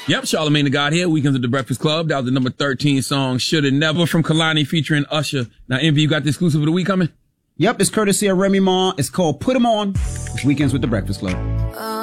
Yep, Charlamagne the God here. Weekends at the Breakfast Club. That was the number 13 song, Shoulda Never, from Kalani featuring Usher. Now, Envy, you got the exclusive of the week coming? Yep, it's courtesy of Remy Ma. It's called Put 'Em On. It's Weekends with the Breakfast Club.